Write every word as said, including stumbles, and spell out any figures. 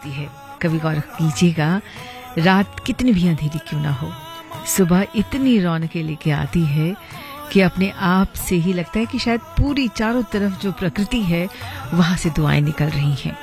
होती है। कभी गौर कीजिएगा, रात कितनी भी अंधेरी क्यों ना हो, सुबह इतनी रौनकें लेके आती है कि अपने आप से ही लगता है कि शायद पूरी चारों तरफ जो प्रकृति है वहां से दुआएं निकल रही हैं।